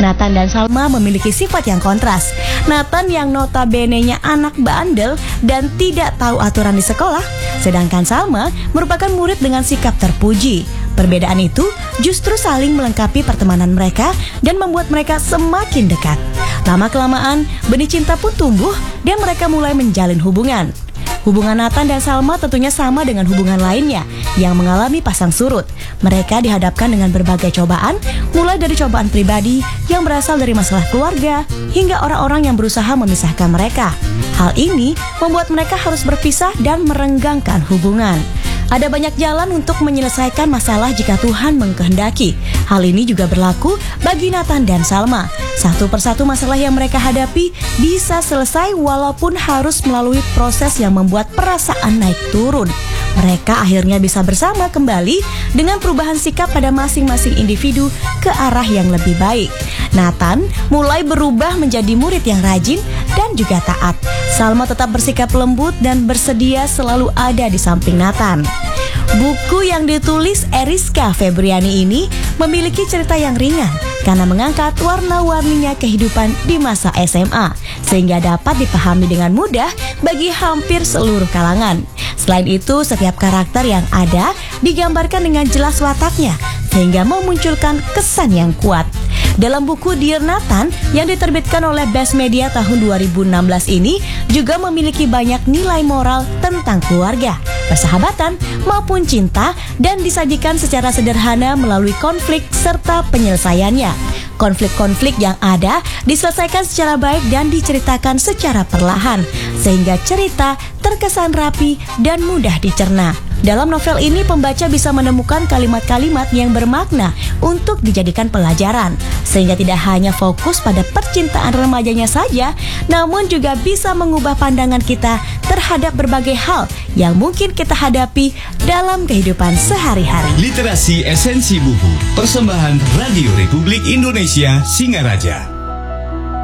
Nathan dan Salma memiliki sifat yang kontras. Nathan yang notabene-nya anak bandel dan tidak tahu aturan di sekolah, sedangkan Salma merupakan murid dengan sikap terpuji. Perbedaan itu justru saling melengkapi pertemanan mereka dan membuat mereka semakin dekat. Lama-kelamaan, benih cinta pun tumbuh dan mereka mulai menjalin hubungan. Hubungan Nathan dan Salma tentunya sama dengan hubungan lainnya yang mengalami pasang surut. Mereka dihadapkan dengan berbagai cobaan, mulai dari cobaan pribadi yang berasal dari masalah keluarga hingga orang-orang yang berusaha memisahkan mereka. Hal ini membuat mereka harus berpisah dan merenggangkan hubungan. Ada banyak jalan untuk menyelesaikan masalah jika Tuhan mengkehendaki. Hal ini juga berlaku bagi Nathan dan Salma. Satu persatu masalah yang mereka hadapi bisa selesai walaupun harus melalui proses yang membuat perasaan naik turun. Mereka akhirnya bisa bersama kembali dengan perubahan sikap pada masing-masing individu ke arah yang lebih baik. Nathan mulai berubah menjadi murid yang rajin dan juga taat. Salma tetap bersikap lembut dan bersedia selalu ada di samping Nathan. Buku yang ditulis Eriska Febriani ini memiliki cerita yang ringan karena mengangkat warna-warninya kehidupan di masa SMA, sehingga dapat dipahami dengan mudah bagi hampir seluruh kalangan. Selain itu, setiap karakter yang ada digambarkan dengan jelas wataknya, sehingga memunculkan kesan yang kuat. Dalam buku Dear Nathan yang diterbitkan oleh Best Media tahun 2016 ini juga memiliki banyak nilai moral tentang keluarga, persahabatan maupun cinta dan disajikan secara sederhana melalui konflik serta penyelesaiannya. Konflik-konflik yang ada diselesaikan secara baik dan diceritakan secara perlahan, sehingga cerita terkesan rapi dan mudah dicerna. Dalam novel ini, pembaca bisa menemukan kalimat-kalimat yang bermakna untuk dijadikan pelajaran, sehingga tidak hanya fokus pada percintaan remajanya saja, namun juga bisa mengubah pandangan kita terhadap berbagai hal yang mungkin kita hadapi dalam kehidupan sehari-hari. Literasi Esensi Buku, persembahan Radio Republik Indonesia Singaraja.